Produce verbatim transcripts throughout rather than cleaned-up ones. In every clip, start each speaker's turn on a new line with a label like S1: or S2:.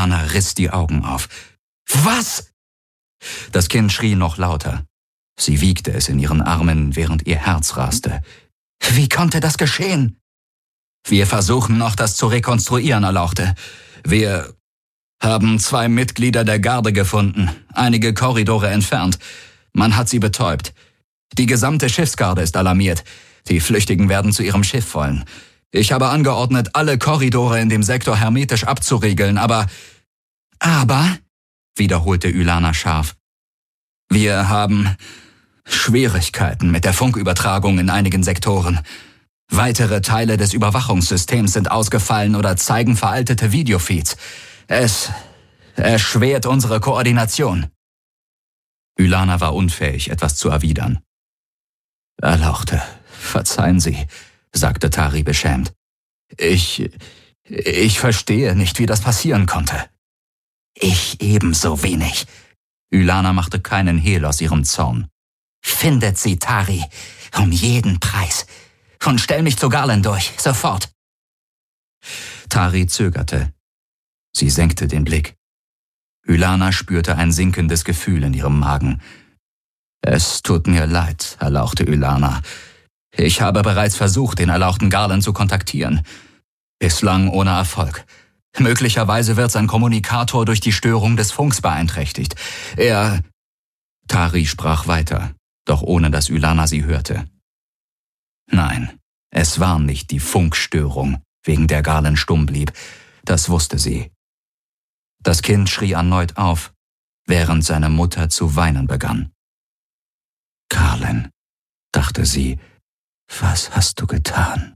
S1: Ylana riss die Augen auf. »Was?« Das Kind schrie noch lauter. Sie wiegte es in ihren Armen, während ihr Herz raste. »Wie konnte das geschehen?« »Wir versuchen noch, das zu rekonstruieren«, erlauchte. »Wir haben zwei Mitglieder der Garde gefunden, einige Korridore entfernt. Man hat sie betäubt. Die gesamte Schiffsgarde ist alarmiert. Die Flüchtigen werden zu ihrem Schiff wollen. Ich habe angeordnet, alle Korridore in dem Sektor hermetisch abzuriegeln, aber...« »Aber?«, wiederholte Ylana scharf. »Wir haben Schwierigkeiten mit der Funkübertragung in einigen Sektoren. Weitere Teile des Überwachungssystems sind ausgefallen oder zeigen veraltete Videofeeds. Es erschwert unsere Koordination.« Ylana war unfähig, etwas zu erwidern. »Erlauchte, verzeihen Sie«, sagte Tari beschämt. Ich, ich verstehe nicht, wie das passieren konnte.« »Ich ebenso wenig.« Ylana machte keinen Hehl aus ihrem Zorn. »Findet sie, Tari, um jeden Preis. Und stell mich zu Garland durch, sofort.« Tari zögerte. Sie senkte den Blick. Ylana spürte ein sinkendes Gefühl in ihrem Magen. »Es tut mir leid«, erlauchte Ylana. »Ich habe bereits versucht, den erlauchten Garland zu kontaktieren. Bislang ohne Erfolg. Möglicherweise wird sein Kommunikator durch die Störung des Funks beeinträchtigt. Er...« Tari sprach weiter, doch ohne dass Ylana sie hörte. Nein, es war nicht die Funkstörung, wegen der Garland stumm blieb. Das wusste sie. Das Kind schrie erneut auf, während seine Mutter zu weinen begann. »Garland«, dachte sie, »was hast du getan?«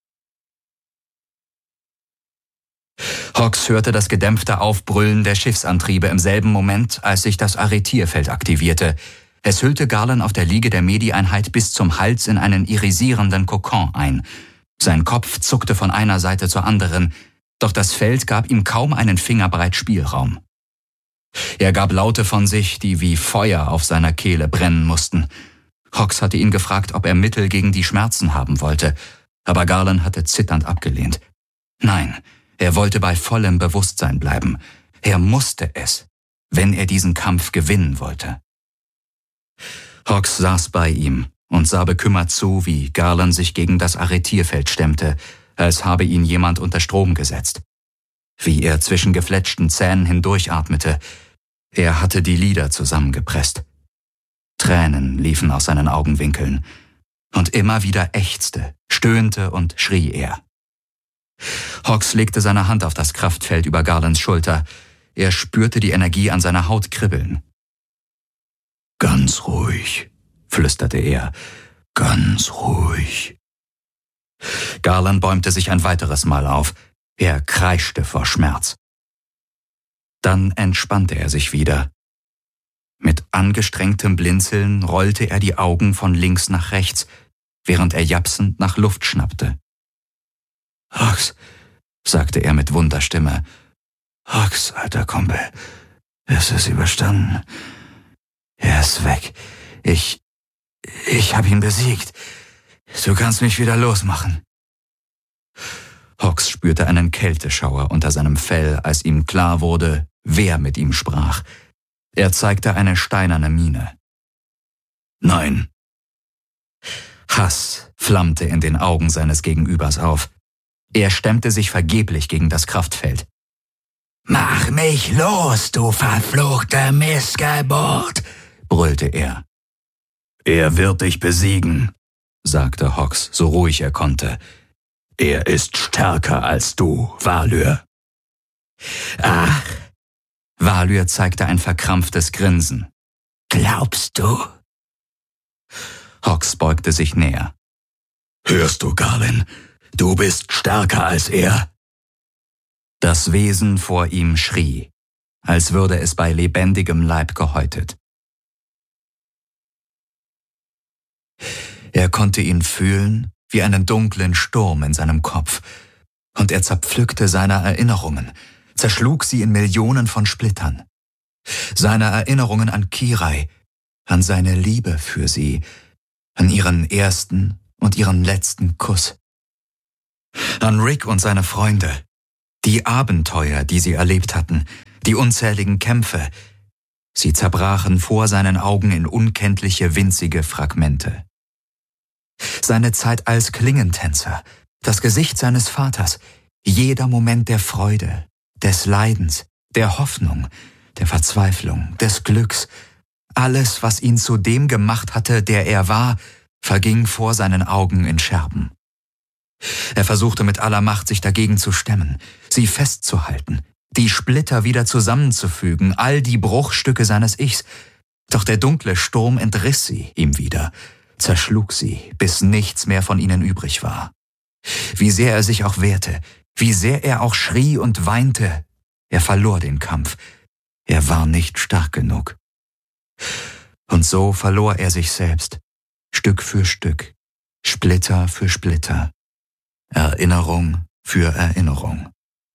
S1: Hawks hörte das gedämpfte Aufbrüllen der Schiffsantriebe im selben Moment, als sich das Arretierfeld aktivierte. Es hüllte Garland auf der Liege der Medi-Einheit bis zum Hals in einen irisierenden Kokon ein. Sein Kopf zuckte von einer Seite zur anderen, doch das Feld gab ihm kaum einen Fingerbreit Spielraum. Er gab Laute von sich, die wie Feuer auf seiner Kehle brennen mussten. Hawks hatte ihn gefragt, ob er Mittel gegen die Schmerzen haben wollte, aber Garland hatte zitternd abgelehnt. Nein, er wollte bei vollem Bewusstsein bleiben. Er musste es, wenn er diesen Kampf gewinnen wollte. Hawks saß bei ihm und sah bekümmert zu, wie Garland sich gegen das Arretierfeld stemmte, als habe ihn jemand unter Strom gesetzt. Wie er zwischen gefletschten Zähnen hindurchatmete. Er hatte die Lider zusammengepresst. Tränen liefen aus seinen Augenwinkeln. Und immer wieder ächzte, stöhnte und schrie er. Hawks legte seine Hand auf das Kraftfeld über Garlands Schulter. Er spürte die Energie an seiner Haut kribbeln. »Ganz ruhig«, flüsterte er, »ganz ruhig.« Garland bäumte sich ein weiteres Mal auf. Er kreischte vor Schmerz. Dann entspannte er sich wieder. Mit angestrengtem Blinzeln rollte er die Augen von links nach rechts, während er japsend nach Luft schnappte. »Hawks«, sagte er mit Wunderstimme. »Hawks, alter Kumpel, es ist überstanden. Er ist weg. Ich... ich hab ihn besiegt. Du kannst mich wieder losmachen.« Hawks spürte einen Kälteschauer unter seinem Fell, als ihm klar wurde, wer mit ihm sprach. Er zeigte eine steinerne Miene. »Nein.« Hass flammte in den Augen seines Gegenübers auf. Er stemmte sich vergeblich gegen das Kraftfeld. »Mach mich los, du verfluchte Missgeburt«, brüllte er. »Er wird dich besiegen«, sagte Hawks, so ruhig er konnte. »Er ist stärker als du, Valyr.« »Ach«, Valyr zeigte ein verkrampftes Grinsen. »Glaubst du?« Hawks beugte sich näher. »Hörst du, Garland? Du bist stärker als er.« Das Wesen vor ihm schrie, als würde es bei lebendigem Leib gehäutet. Er konnte ihn fühlen wie einen dunklen Sturm in seinem Kopf, und er zerpflückte seine Erinnerungen, zerschlug sie in Millionen von Splittern. Seine Erinnerungen an Kirai, an seine Liebe für sie, an ihren ersten und ihren letzten Kuss. An Rick und seine Freunde, Die Abenteuer, die sie erlebt hatten, die unzähligen Kämpfe, sie zerbrachen vor seinen Augen in unkenntliche winzige Fragmente. Seine Zeit als Klingentänzer, das Gesicht seines Vaters, jeder Moment der Freude, des Leidens, der Hoffnung, der Verzweiflung, des Glücks, alles, was ihn zu dem gemacht hatte, der er war, verging vor seinen Augen in Scherben. Er versuchte mit aller Macht, sich dagegen zu stemmen, sie festzuhalten, die Splitter wieder zusammenzufügen, all die Bruchstücke seines Ichs. Doch der dunkle Sturm entriss sie ihm wieder, zerschlug sie, bis nichts mehr von ihnen übrig war. Wie sehr er sich auch wehrte, wie sehr er auch schrie und weinte, er verlor den Kampf. Er war nicht stark genug. Und so verlor er sich selbst, Stück für Stück, Splitter für Splitter, Erinnerung für Erinnerung.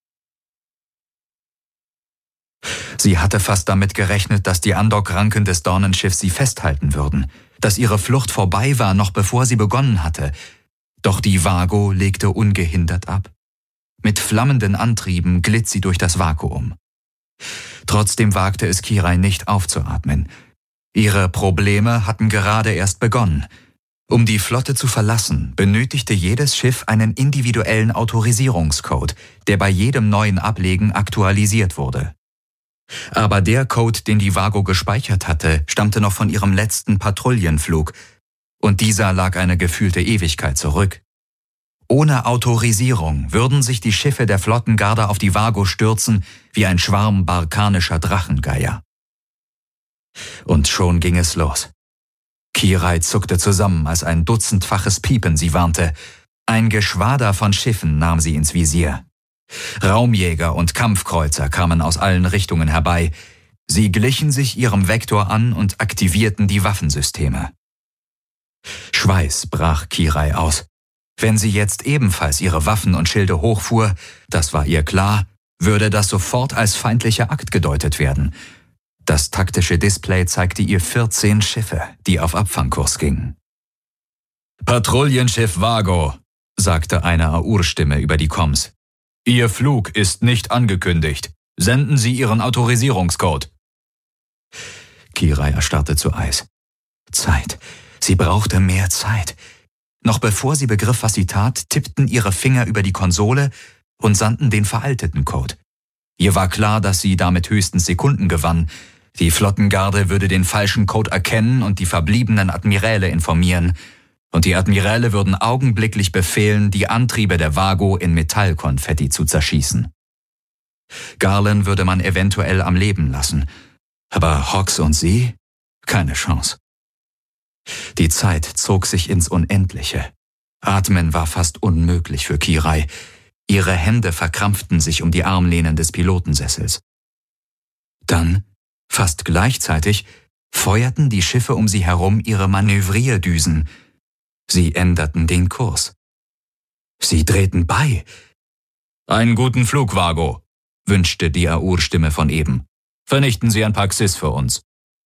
S1: Sie hatte fast damit gerechnet, dass die Andok-Ranken des Dornenschiffs sie festhalten würden, dass ihre Flucht vorbei war, noch bevor sie begonnen hatte. Doch die Vago legte ungehindert ab. Mit flammenden Antrieben glitt sie durch das Vakuum. Trotzdem wagte es Kirai nicht aufzuatmen. Ihre Probleme hatten gerade erst begonnen. Um die Flotte zu verlassen, benötigte jedes Schiff einen individuellen Autorisierungscode, der bei jedem neuen Ablegen aktualisiert wurde. Aber der Code, den die Vago gespeichert hatte, stammte noch von ihrem letzten Patrouillenflug, und dieser lag eine gefühlte Ewigkeit zurück. Ohne Autorisierung würden sich die Schiffe der Flottengarde auf die Vago stürzen wie ein Schwarm barkanischer Drachengeier. Und schon ging es los. Kirai zuckte zusammen, als ein dutzendfaches Piepen sie warnte. Ein Geschwader von Schiffen nahm sie ins Visier. Raumjäger und Kampfkreuzer kamen aus allen Richtungen herbei. Sie glichen sich ihrem Vektor an und aktivierten die Waffensysteme. Schweiß brach Kirai aus. Wenn sie jetzt ebenfalls ihre Waffen und Schilde hochfuhr, das war ihr klar, würde das sofort als feindlicher Akt gedeutet werden. Das taktische Display zeigte ihr vierzehn Schiffe, die auf Abfangkurs gingen. »Patrouillenschiff Vago«, sagte eine Aur-Stimme über die Comms. »Ihr Flug ist nicht angekündigt. Senden Sie Ihren Autorisierungscode.« Kirai erstarrte zu Eis. Zeit. Sie brauchte mehr Zeit. Noch bevor sie begriff, was sie tat, tippten ihre Finger über die Konsole und sandten den veralteten Code. Ihr war klar, dass sie damit höchstens Sekunden gewann. Die Flottengarde würde den falschen Code erkennen und die verbliebenen Admiräle informieren. Und die Admiräle würden augenblicklich befehlen, die Antriebe der Vago in Metallkonfetti zu zerschießen. Garland würde man eventuell am Leben lassen. Aber Hawks und sie? Keine Chance. Die Zeit zog sich ins Unendliche. Atmen war fast unmöglich für Kirai. Ihre Hände verkrampften sich um die Armlehnen des Pilotensessels. Dann, fast gleichzeitig, feuerten die Schiffe um sie herum ihre Manövrierdüsen. Sie änderten den Kurs. Sie drehten bei. »Einen guten Flug, Vago«, wünschte die Aur-Stimme von eben. »Vernichten Sie ein paar Xys für uns.«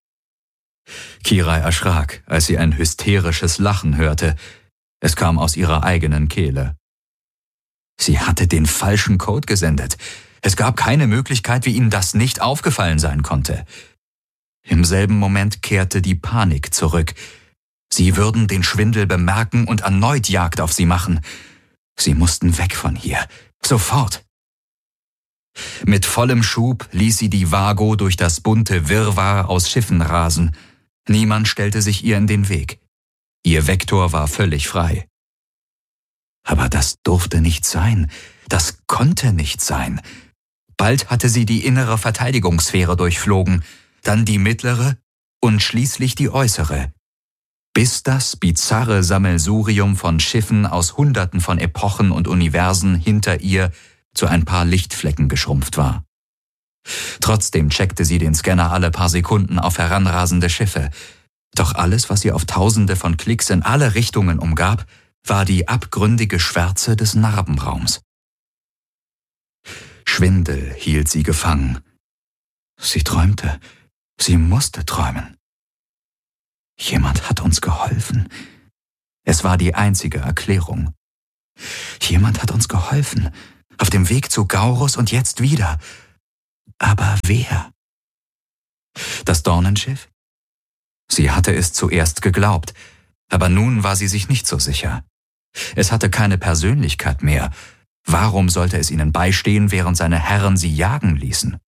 S1: Kirai erschrak, als sie ein hysterisches Lachen hörte. Es kam aus ihrer eigenen Kehle. Sie hatte den falschen Code gesendet. Es gab keine Möglichkeit, wie ihnen das nicht aufgefallen sein konnte. Im selben Moment kehrte die Panik zurück. Sie würden den Schwindel bemerken und erneut Jagd auf sie machen. Sie mussten weg von hier. Sofort. Mit vollem Schub ließ sie die Vago durch das bunte Wirrwarr aus Schiffen rasen. Niemand stellte sich ihr in den Weg. Ihr Vektor war völlig frei. Aber das durfte nicht sein. Das konnte nicht sein. Bald hatte sie die innere Verteidigungssphäre durchflogen, dann die mittlere und schließlich die äußere. Bis das bizarre Sammelsurium von Schiffen aus Hunderten von Epochen und Universen hinter ihr zu ein paar Lichtflecken geschrumpft war. Trotzdem checkte sie den Scanner alle paar Sekunden auf heranrasende Schiffe. Doch alles, was sie auf Tausende von Klicks in alle Richtungen umgab, war die abgründige Schwärze des Narbenraums. Schwindel hielt sie gefangen. Sie träumte. Sie musste träumen. Jemand hat uns geholfen. Es war die einzige Erklärung. Jemand hat uns geholfen. Auf dem Weg zu Gaurus und jetzt wieder. Aber wer? Das Dornenschiff? Sie hatte es zuerst geglaubt, aber nun war sie sich nicht so sicher. Es hatte keine Persönlichkeit mehr. Warum sollte es ihnen beistehen, während seine Herren sie jagen ließen?